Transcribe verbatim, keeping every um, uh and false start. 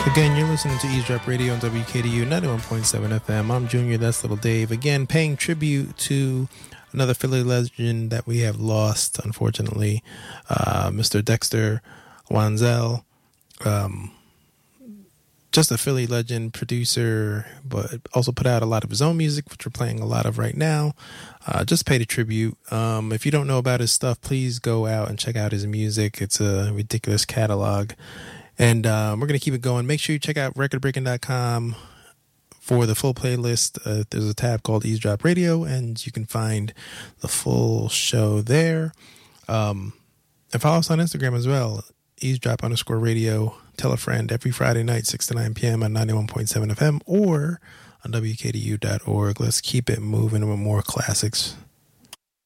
Again, you're listening to Eavesdrop Radio on W K D U ninety-one point seven F M. I'm Junior, that's Little Dave. Again, paying tribute to another Philly legend that we have lost, unfortunately, uh, Mister Dexter Wansel. Um, just a Philly legend, producer, but also put out a lot of his own music, which we're playing a lot of right now. Uh, just paid a tribute. Um, if you don't know about his stuff, please go out and check out his music. It's a ridiculous catalog. And um, we're going to keep it going. Make sure you check out record breaking dot com for the full playlist. Uh, there's a tab called Eavesdrop Radio, and you can find the full show there. Um, and follow us on Instagram as well, Eavesdrop underscore radio. Tell a friend every Friday night, six to nine p.m. on ninety-one point seven F M or on W K D U dot org. Let's keep it moving with more classics.